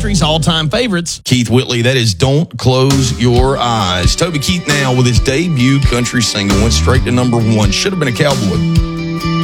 country's all-time favorites. Keith Whitley, that is Don't Close Your Eyes. Toby Keith now with his debut country single went straight to number 1. Should have been a cowboy.